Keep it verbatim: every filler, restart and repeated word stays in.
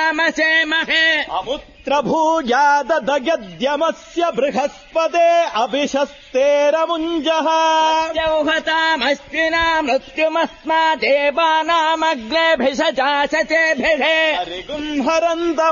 तामसेमहे अमुत्र भूयाददयद्यमस्य बृहस्पते अभिशस्तेरमुञ्जः जौहतामस्तिना मृत्युमस्मादेवानामग्नेभिषजासचेभिः हरिगुंहरन्त